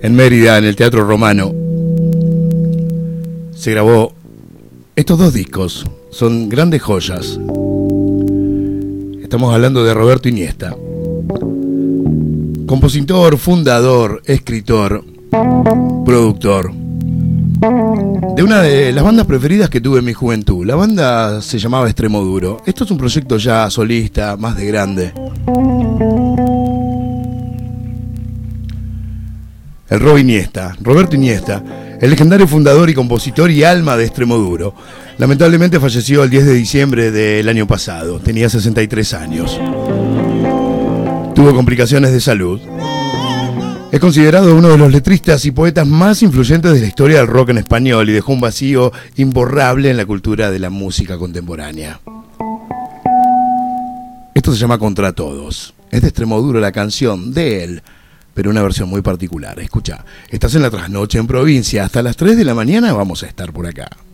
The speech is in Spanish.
en Mérida, en el Teatro Romano, se grabó estos dos discos. Son grandes joyas. Estamos hablando de Roberto Iniesta, compositor, fundador, escritor, productor de una de las bandas preferidas que tuve en mi juventud. La banda se llamaba Extremoduro. Esto es un proyecto ya solista, más de grande. El Roberto Iniesta, el legendario fundador y compositor y alma de Extremoduro, lamentablemente falleció el 10 de diciembre del año pasado. Tenía 63 años. Tuvo complicaciones de salud. Es considerado uno de los letristas y poetas más influyentes de la historia del rock en español y dejó un vacío imborrable en la cultura de la música contemporánea. Esto se llama Contra Todos. Es de Extremoduro la canción de él, pero una versión muy particular. Escucha, estás en la trasnoche en provincia. Hasta las 3 de la mañana vamos a estar por acá.